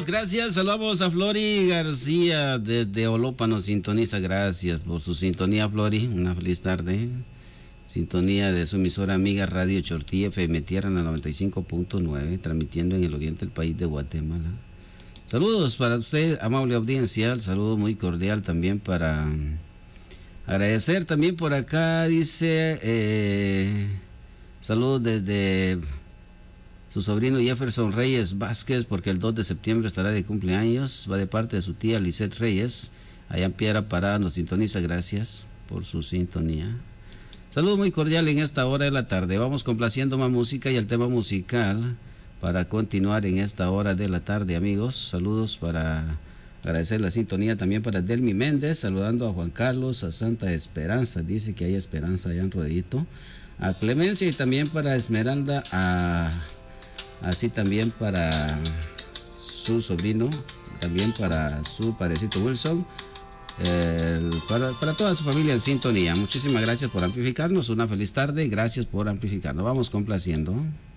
gracias. Saludamos a Flori García desde Olopa, nos sintoniza. Gracias por su sintonía, Flori. Una feliz tarde. Sintonía de su emisora amiga Radio Chortilla FM Tierra en la 95.9, transmitiendo en el oriente del país de Guatemala. Saludos para usted, amable audiencia. El saludo muy cordial también para agradecer también por acá, dice, saludos desde su sobrino Jefferson Reyes Vázquez, porque el 2 de septiembre estará de cumpleaños. Va de parte de su tía Lisette Reyes, allá en Piedra Parada, nos sintoniza. Gracias por su sintonía. Saludo muy cordial en esta hora de la tarde. Vamos complaciendo más música y el tema musical para continuar en esta hora de la tarde, amigos. Saludos para agradecer la sintonía también para Delmi Méndez, saludando a Juan Carlos, a Santa Esperanza, dice que hay esperanza allá en Rodito, a Clemencia y también para Esmeralda, así también para su sobrino, también para su padrecito Wilson, para toda su familia en sintonía. Muchísimas gracias por amplificarnos, una feliz tarde, gracias por amplificarnos. Vamos complaciendo.